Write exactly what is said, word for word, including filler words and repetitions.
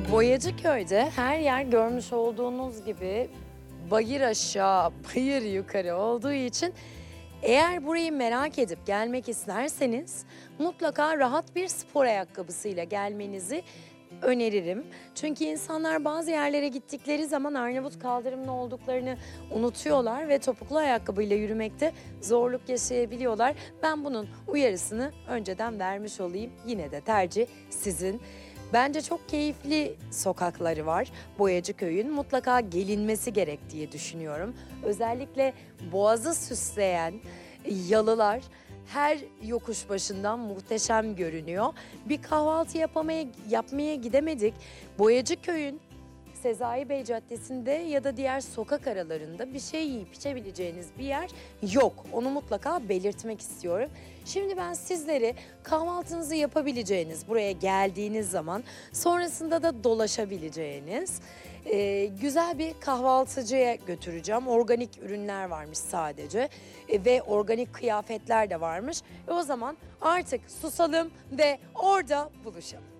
Boyacıköy'de her yer görmüş olduğunuz gibi bayır aşağı, bayır yukarı olduğu için eğer burayı merak edip gelmek isterseniz mutlaka rahat bir spor ayakkabısıyla gelmenizi öneririm. Çünkü insanlar bazı yerlere gittikleri zaman Arnavut kaldırımlı olduklarını unutuyorlar ve topuklu ayakkabıyla yürümekte zorluk yaşayabiliyorlar. Ben bunun uyarısını önceden vermiş olayım. Yine de tercih sizin. Bence çok keyifli sokakları var Boyacıköy'ün. Mutlaka gelinmesi gerek diye düşünüyorum. Özellikle boğazı süsleyen yalılar her yokuş başından muhteşem görünüyor. Bir kahvaltı yapamaya, yapmaya gidemedik. Boyacıköy'ün Sezai Bey Caddesi'nde ya da diğer sokak aralarında bir şey yiyip içebileceğiniz bir yer yok. Onu mutlaka belirtmek istiyorum. Şimdi ben sizleri kahvaltınızı yapabileceğiniz, buraya geldiğiniz zaman sonrasında da dolaşabileceğiniz e, güzel bir kahvaltıcıya götüreceğim. Organik ürünler varmış sadece e, ve organik kıyafetler de varmış. E, o zaman artık susalım ve orada buluşalım.